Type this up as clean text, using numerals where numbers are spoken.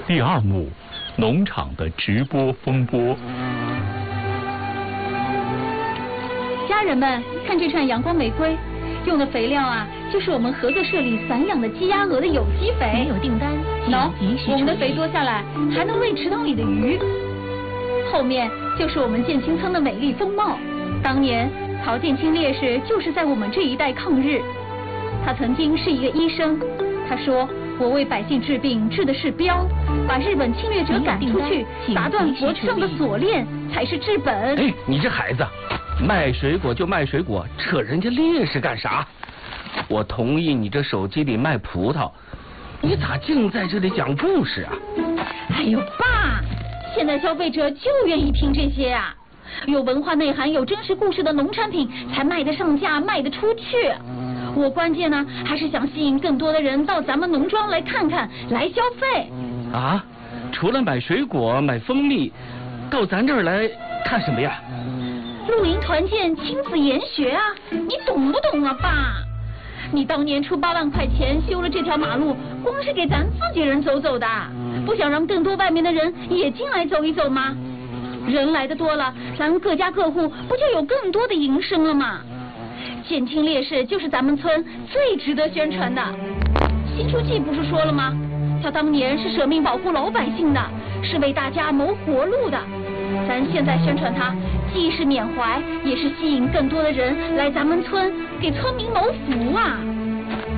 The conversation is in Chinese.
第2幕，农场的直播风波。 家人们，看这串阳光玫瑰，用的肥料啊，就是我们合作社里散养的鸡鸭鹅的有机肥。 没有订单， 喏，我们的肥多下来，还能喂池塘里的鱼。后面就是我们建清村的美丽风貌。当年曹建清烈士就是在我们这一带抗日，他曾经是一个医生，他说我为百姓治病，治的是标，把日本侵略者赶出去，打断脖子上的锁链才是治本。 哎，你这孩子，卖水果就卖水果，扯人家烈士干啥？我同意你这手机里卖葡萄，你咋净在这里讲故事啊？ 哎呦爸，现在消费者就愿意听这些啊，有文化内涵、有真实故事的农产品才卖得上价、卖得出去。我关键呢，还是想吸引更多的人到咱们农庄来看看，来消费。 啊，除了买水果、买蜂蜜，到咱这儿来看什么呀？ 露营团建、亲子研学啊，你懂不懂啊，爸？你当年出8万块钱修了这条马路，光是给咱自己人走走的，不想让更多外面的人也进来走一走吗？人来的多了，咱各家各户不就有更多的营生了吗？减轻烈士就是咱们村最值得宣传的。新书记不是说了吗？他当年是舍命保护老百姓的，是为大家谋活路的。咱现在宣传他，既是缅怀，也是吸引更多的人来咱们村，给村民谋福啊。